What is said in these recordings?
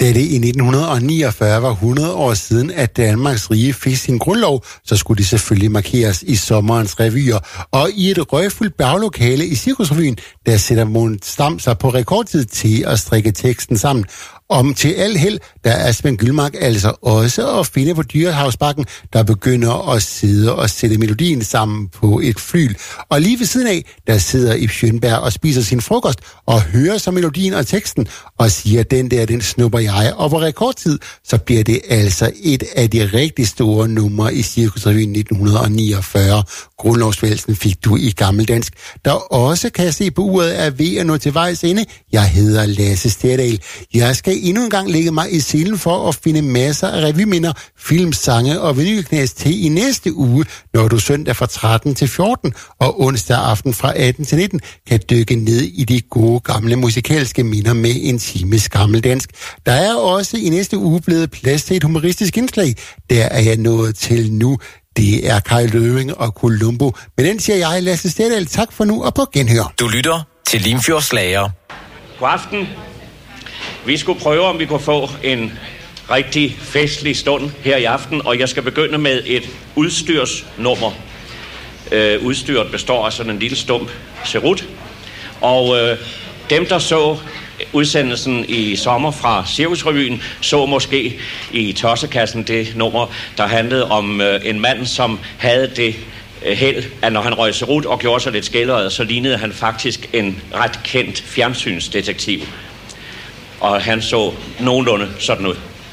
Da det i 1949 var 100 år siden, at Danmarks Rige fik sin grundlov, så skulle det selvfølgelig markeres i sommerens revyer. Og i et røgfuldt baglokale i Cirkusrevyen, der sætter Mogens Dam sig på rekordtid til at strikke teksten sammen. Om til al held, der er Svend Gyldmark altså også at finde på Dyrehavsbakken, der begynder at sidde og sætte melodien sammen på et flyl. Og lige ved siden af, der sidder Ib Schønberg og spiser sin frokost og hører så melodien og teksten og siger, den snupper jeg. Og på rekordtid, så bliver det altså et af de rigtig store numre i Cirkusrevyen 1949. Grundlovsvælsen fik du i gammeldansk, der også kan se på uret er ved at nå til vejs ende. Jeg hedder Lasse Sterdal. Jeg skal endnu en gang lægge mig i selen for at finde masser af revyminder, filmsange og vinylknæs til i næste uge, når du søndag fra 13 til 14 og onsdag aften fra 18 til 19 kan dykke ned i de gode gamle musikalske minder med en times gammeldansk. Der er også i næste uge blevet plads til et humoristisk indslag. Der er jeg nået til nu. Det er Kai Løving og Columbo. Men den siger jeg, Lasse Sterdal, tak for nu og på genhør. Du lytter til Limfjords Slager. God aften. Vi skulle prøve, om vi kunne få en rigtig festlig stund her i aften, og jeg skal begynde med et udstyrsnummer. Udstyret består af sådan en lille stump cerut, og dem, der så udsendelsen i sommer fra Cirkusrevyen, så måske i tossekassen det nummer, der handlede om en mand, som havde det held, at når han røg cerut og gjorde sig lidt skælderøjet, så lignede han faktisk en ret kendt fjernsynsdetektiv. Og han så nogenlunde sådan ud.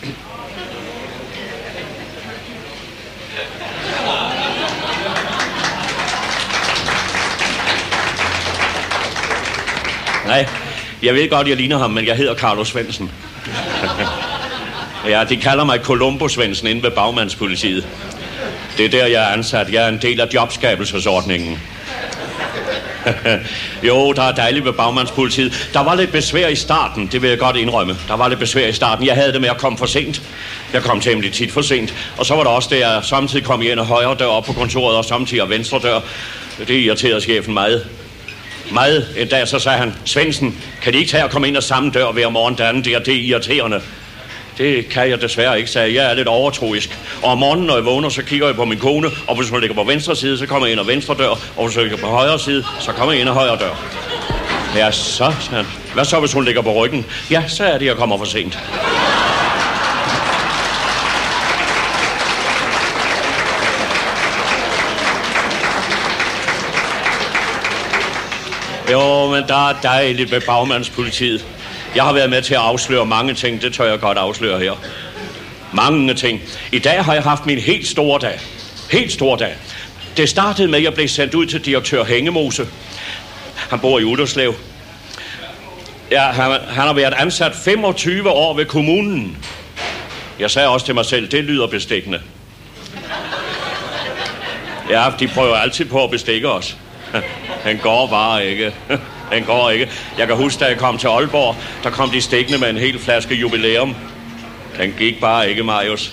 Nej, jeg ved godt, jeg ligner ham, men jeg hedder Carlo Svendsen. Ja, de kalder mig Columbo Svendsen inde ved Bagmandspolitiet. Det er der, jeg er ansat. Jeg er en del af jobskabelsesordningen. Jo, der er dejligt ved Bagmandspolitiet. Der var lidt besvær i starten, det vil jeg godt indrømme. Der var lidt besvær i starten. Jeg havde det med at komme for sent. Jeg kom temmelig tit for sent. Og så var der også det, jeg samtidig kom ind af højre dør op på kontoret, og samtidig af venstre dør. Det irriterede chefen meget. En dag så sagde han, Svendsen, kan de ikke tage og komme ind af samme dør hver morgen derinde? Det er irriterende. Det kan jeg desværre ikke, sagde jeg. Er lidt overtroisk. Og om morgenen, når jeg vågner, så kigger jeg på min kone, og hvis hun ligger på venstre side, så kommer jeg ind af venstre dør, og hvis hun ligger på højre side, så kommer jeg ind af højre dør. Ja, så, han. Hvad så, hvis hun ligger på ryggen? Ja, så er det, jeg kommer for sent. Jo, men der er dejligt ved Bagmandspolitiet. Jeg har været med til at afsløre mange ting, det tør jeg godt afsløre her. Mange ting. I dag har jeg haft min helt store dag. Helt store dag. Det startede med, at jeg blev sendt ud til direktør Hængemose. Han bor i Utterslev. Ja, han har været ansat 25 år ved kommunen. Jeg sagde også til mig selv, det lyder bestikkende. Ja, de prøver altid på at bestikke os. Den går bare ikke. Den går ikke. Jeg kan huske, da jeg kom til Aalborg, der kom de stikkende med en hel flaske jubilæum. Den gik bare ikke, Marius.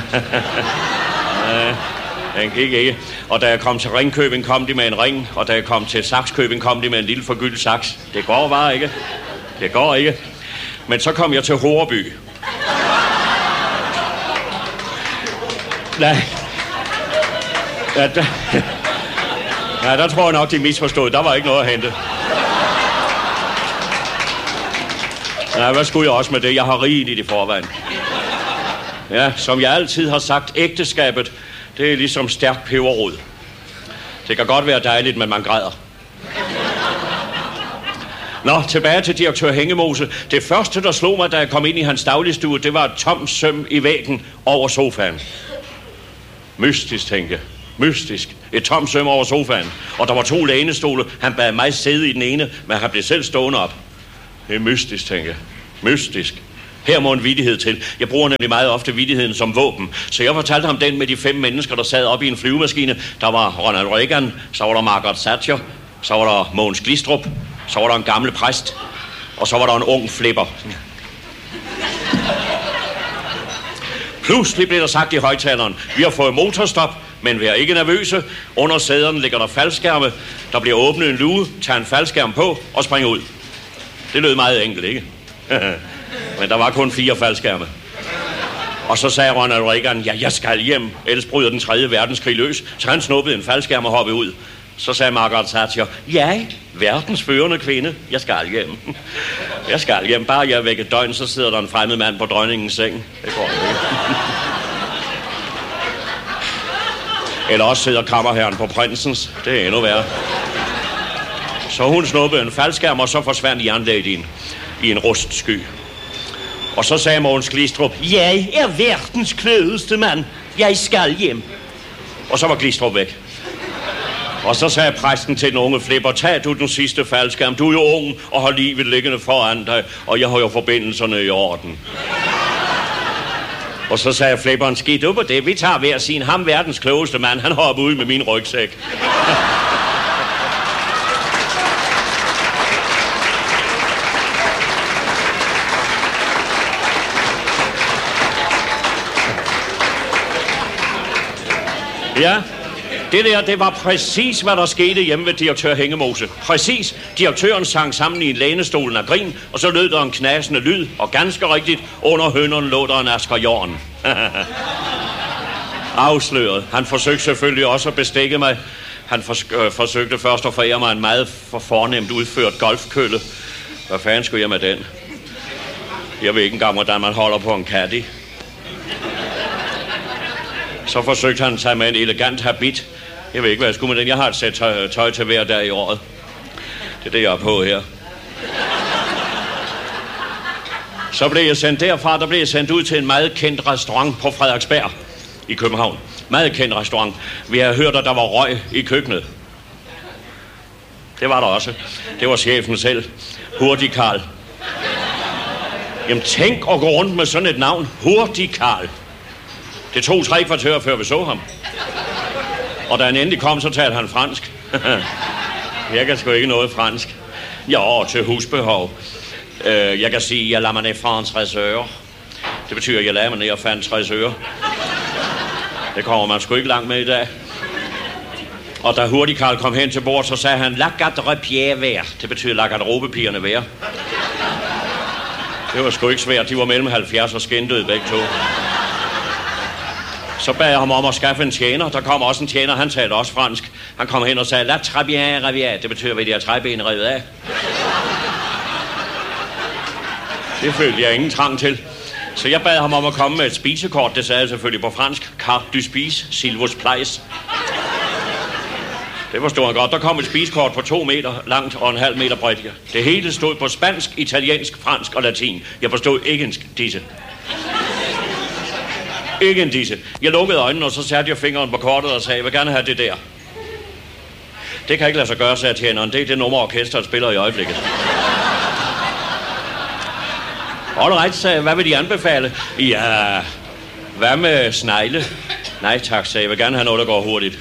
Den gik ikke. Og da jeg kom til Ringkøbing, kom de med en ring. Og da jeg kom til Sakskøbing, kom de med en lille forgyldt saks. Det går bare ikke. Det går ikke. Men så kom jeg til Horreby. Nej. Ja, der tror jeg nok, de misforstod. Der var ikke noget at hente. Ja, hvad skulle jeg også med det? Jeg har rigeligt i forvejen. Ja, som jeg altid har sagt, ægteskabet, det er ligesom stærk peberrod. Det kan godt være dejligt, men man græder. Nå, tilbage til direktør Hængemose. Det første, der slog mig, da jeg kom ind i hans dagligstue, det var et tomt søm i væggen over sofaen. Mystisk, tænkte jeg. Mystisk. Et tomt søm over sofaen. Og der var 2 lænestole. Han bad mig sidde i den ene, men han blev selv stående op. Det er mystisk, tænker jeg. Mystisk. Her må en vittighed til. Jeg bruger nemlig meget ofte vittigheden som våben. Så jeg fortalte ham den med de 5 mennesker, der sad op i en flyvemaskine. Der var Ronald Reagan, så var der Margaret Thatcher, så var der Mogens Glistrup, så var der en gammel præst, og så var der en ung flipper. Pludselig blev der sagt i højtaleren, vi har fået motorstop, men vær ikke nervøse. Under sæderne ligger der faldskærme. Der bliver åbnet en luge, tager en faldskærm på og springer ud. Det lød meget enkelt, ikke? Men der var kun 4 faldskærme. Og så sagde Ronald Reagan, ja, jeg skal hjem, ellers bryder den 3. verdenskrig løs. Så han snuppede en faldskærm og hoppede ud. Så sagde Margaret Thatcher, ja, verdens førende kvinde, jeg skal hjem. Jeg skal hjem, bare jeg er væk et døgn, så sidder der en fremmed mand på dronningens seng. Det går ikke. Eller også sidder kammerherren på prinsens. Det er endnu værre. Så hun snuppede en faldskærm, og så forsvandt jernladyen i en rustsky. Og så sagde Mogens Glistrup, jeg er verdens klødeste mand. Jeg skal hjem. Og så var Glistrup væk. Og så sagde præsten til den unge Flipper, tag du den sidste faldskærm. Du er jo ung og har livet liggende foran dig, og jeg har jo forbindelserne i orden. Og så sagde Flipperen, skidt du på det. Vi tager hver sin. Ham verdens klogeste mand, han hopper ud med min rygsæk. Ja, det var præcis, hvad der skete hjemme ved direktør Hængemose. Præcis. Direktøren sang sammen i lænestolen af grin, og så lød der en knasende lyd, og ganske rigtigt, under hønderne lå der en Asger Jorn. Afsløret. Han forsøgte selvfølgelig også at bestikke mig. Han forsøgte først at forære mig en meget fornemt udført golfkølle. Hvad fanden skulle jeg med den? Jeg ved ikke engang, hvordan man holder på en caddy. Så forsøgte han at tage med en elegant habit. Jeg ved ikke, hvad jeg skulle med den. Jeg har et sæt tøj til hver dag i året. Det er det, jeg er på her. Så blev jeg sendt derfra. Der blev jeg sendt ud til en meget kendt restaurant på Frederiksberg i København. Meget kendt restaurant. Vi havde hørt, at der var røg i køkkenet. Det var der også. Det var chefen selv. Hurtig Karl. Jamen tænk at gå rundt med sådan et navn. Hurtig Karl. Det tog 3 kvarter, før vi så ham. Og da han endelig kom, så talte han fransk. Jeg kan sgu ikke noget fransk. Jo, til husbehov. Jeg kan sige, jeg lader mig ned fra en 60 øre. Det betyder, at jeg lader mig ned og fandt 60 øre. Det kommer man sgu ikke langt med i dag. Og da Hurtig Karl kom hen til bord, så sagde han, la garderobe vær. Det betyder, la garderobepigerne vær. Det var sgu ikke svært. De var mellem 70 og skindøde begge to. Så bad jeg ham om at skaffe en tjener. Der kom også en tjener, han talte også fransk. Han kom hen og sagde, la très bien revier. Det betyder, at de har træben revet af. Det følte jeg ingen trang til. Så jeg bad ham om at komme med et spisekort. Det sagde jeg selvfølgelig på fransk. Carte du spise, s'il vous plaît. Det forstod han godt. Der kom et spisekort på 2 meter langt og 1,5 meter bredt. Det hele stod på spansk, italiensk, fransk og latin. Jeg forstod ikke disse. Ikke en disse. Jeg lukkede øjnene, og så satte jeg fingeren på kortet og sagde, jeg vil gerne have det der. Det kan ikke lade sig gøre, sagde tjeneren. Det er det nummer, orkestret spiller i øjeblikket. Alright, sagde jeg. Hvad vil de anbefale? Ja, hvad med snegle? Nej tak, sagde jeg. Vil gerne have noget, der går hurtigt.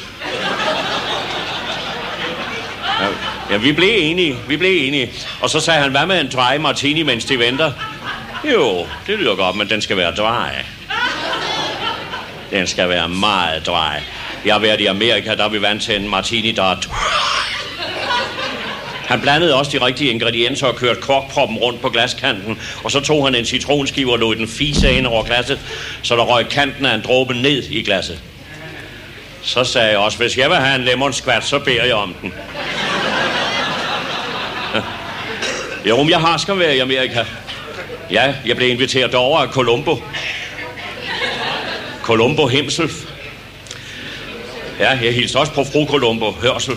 Ja, vi blev enige. Og så sagde han, hvad med en dry martini, mens de venter? Jo, det lyder godt, men den skal være dry. Den skal være meget dry. Jeg har været i Amerika, der er vi vant til en martini, der er Han blandede også de rigtige ingredienser og kørte korkproppen rundt på glaskanten. Og så tog han en citronskive og lod den fise ind over glasset, så der røg kanten af en dråbe ned i glasset. Så sagde jeg også, hvis jeg vil have en lemon squat, så beder jeg om den. Jo, jeg har skam været i Amerika. Ja, jeg blev inviteret derover af Columbo Himself. Ja, jeg hilste også på fru Columbo Hørself.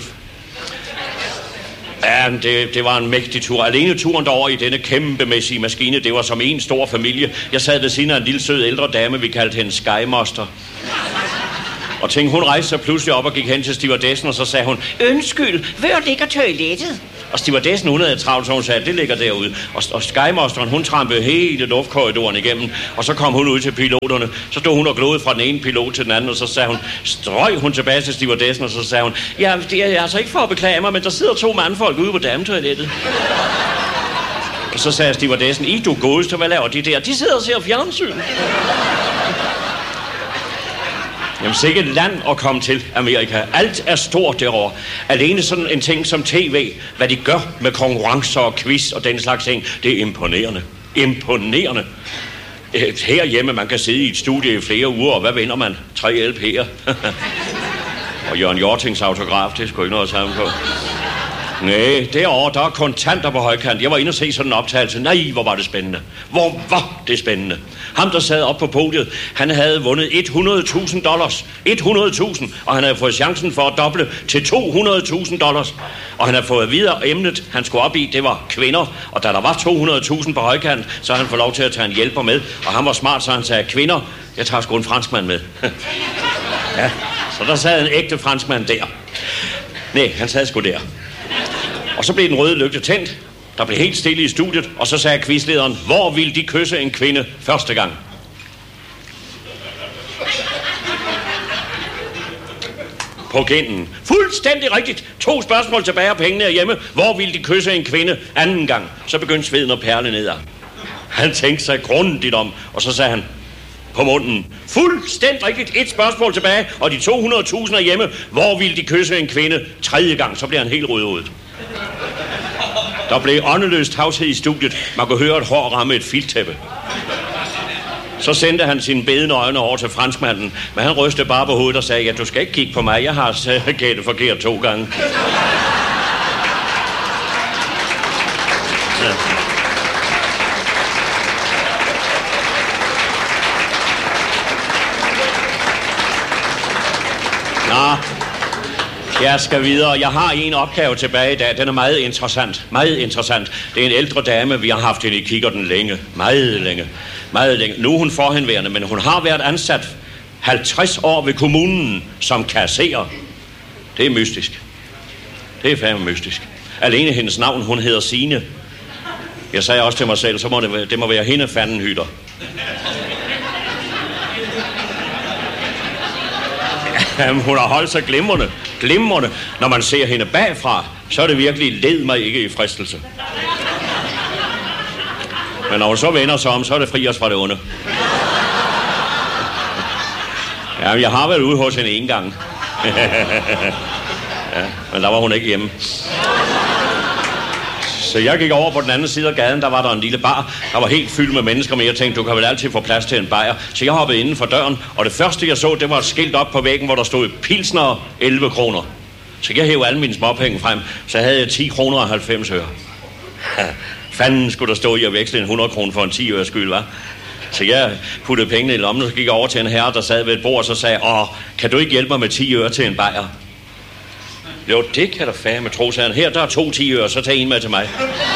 Ja, det var en mægtig tur. Alene turen derover i denne kæmpemæssige maskine, det var som en stor familie. Jeg sad ved siden af en lille sød ældre dame, vi kaldte hende Skymaster. Og tænkte, hun rejste sig pludselig op og gik hen til stewardessen, og så sagde hun, undskyld, hvor ligger toilettet? Og stewardessen, hun havde travlt, så hun sagde, det ligger derude. Og Skymasteren, hun trampede hele luftkorridoren igennem, og så kom hun ud til piloterne. Så stod hun og glodede fra den ene pilot til den anden, og så sagde hun, strøg hun tilbage til stewardessen, og så sagde hun, ja, det er altså ikke for at beklage mig, men der sidder 2 mandfolk ude på dametoilettet. Og så sagde stewardessen, I du godeste, hvad laver de der? De sidder og ser fjernsyn. Jamen sikkert et land at komme til Amerika. Alt er stort derovre. Alene sådan en ting som TV, hvad de gør med konkurrencer og quiz og den slags ting, det er imponerende. Imponerende. Herhjemme, man kan sidde i et studie i flere uger, og hvad vinder man? 3 LP'er. Og Jørgen Hjortings autograf, det er sgu ikke noget at tage på. Nej, derovre, der er kontanter på højkant. Jeg var inde og se sådan en optagelse. Nej, hvor var det spændende. Hvor var det spændende. Ham, der sad op på podiet, han havde vundet $100.000. 100.000, og han havde fået chancen for at doble til $200.000. Og han havde fået videre emnet, han skulle op i, det var kvinder. Og da der var 200.000 på højkant, så havde han fået lov til at tage en hjælper med. Og han var smart, så han sagde, kvinder, jeg tager sgu en franskmand med. Ja, så der sad en ægte franskmand der. Nej, han sad sgu der. Og så blev den røde lygte tændt. Der blev helt stille i studiet, og så sagde quizlederen, hvor ville de kysse en kvinde første gang? På kinden. Fuldstændig rigtigt. 2 spørgsmål tilbage, og pengene er hjemme. Hvor ville de kysse en kvinde anden gang? Så begyndte sveden at perle nedad. Han tænkte sig grundigt om, og så sagde han, på munden. Fuldstændig rigtigt. 1 spørgsmål tilbage, og de 200.000 er hjemme. Hvor ville de kysse en kvinde tredje gang? Så bliver han helt rødhovedet. Der blev åndeløs tavshed i studiet. Man kunne høre et hår ramme et filttæppe. Så sendte han sine bedende øjne over til franskmanden, men han rystede bare på hovedet og sagde, ja, du skal ikke kigge på mig, jeg har gættet forkert 2 gange. Ja. Nå, jeg skal videre. Jeg har en opgave tilbage i dag. Den er meget interessant. Meget interessant. Det er en ældre dame, vi har haft hende i kikkerten længe. Meget længe. Meget længe. Nu er hun forhenværende, men hun har været ansat 50 år ved kommunen som kasserer. Det er mystisk. Det er fandme mystisk. Alene hendes navn, hun hedder Signe. Jeg sagde også til mig selv, så må det må være hende fandenhytter. Jamen, hun har holdt sig glimrende. Glimrende. Når man ser hende bagfra, så er det virkelig led mig ikke i fristelse. Men når hun så vender sig om, så er det fri os fra det onde. Jamen, jeg har været ude hos hende en gang. Ja, men der var hun ikke hjemme. Så jeg gik over på den anden side af gaden, der var der en lille bar, der var helt fyldt med mennesker, men jeg tænkte, du kan vel altid få plads til en bajer. Så jeg hoppede inden for døren, og det første jeg så, det var et skilt op på væggen, hvor der stod pilsner 11 kroner. Så jeg hævde alle mine småpenge frem, så havde jeg 10 kroner og 90 øre. Fanden skulle der stå i at veksle en 100 kroner for en 10 øre skyld, hva'? Så jeg puttede pengene i lommen, og så gik jeg over til en herre, der sad ved et bord, og så sagde, kan du ikke hjælpe mig med 10 øre til en bajer? Jo, det kan der fandme tro, sagde han. Her, der er 2 10 øre, så tag en med til mig.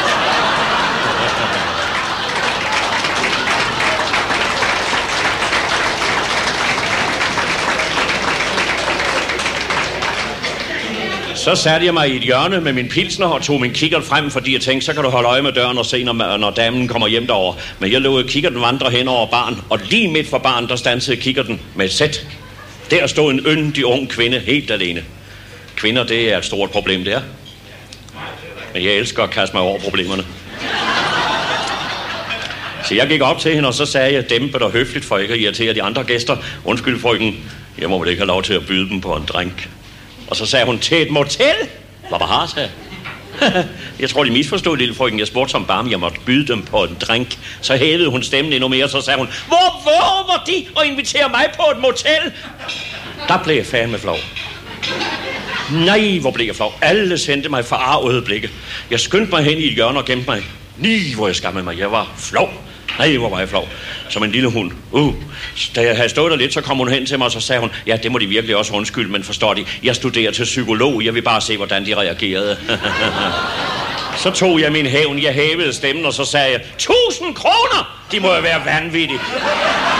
Så satte jeg mig i et hjørne med min pilsner og tog min kikkert frem, fordi jeg tænkte, så kan du holde øje med døren og se, når damen kommer hjem derover. Men jeg lod kikkerten vandre hen over baren, og lige midt for baren, der standsede kikkerten med et sæt. Der stod en yndig ung kvinde helt alene. Kvinder, det er et stort problem, det er. Men jeg elsker at kaste mig over problemerne. Så jeg gik op til hende, og så sagde jeg dæmpet og høfligt, for ikke at irritere de andre gæster. Undskyld, frøken, jeg må vel ikke have lov til at byde dem på en drink. Og så sagde hun, til et motel? Hvad har sagde jeg tror, de misforstod, lille frøken. Jeg spurgte som barn, jeg måtte byde dem på en drink. Så hævede hun stemmen endnu mere, så sagde hun, hvor våger de at invitere mig på et motel? Der blev jeg fandme flov. Nej, hvor blev jeg flov. Alle sendte mig forarvede blikke. Jeg skyndte mig hen i et hjørne og gemte mig. Hvor jeg skammede mig. Jeg var flov. Nej, hvor var jeg flov. Som en lille hund. Da jeg havde stået der lidt, så kom hun hen til mig, og så sagde hun, ja, det må de virkelig også undskylde, men forstår de, jeg studerer til psykolog. Jeg vil bare se, hvordan de reagerede. Så tog jeg min hævn. Jeg hævede stemmen, og så sagde jeg, 1000 kroner! De må jo være vanvittige.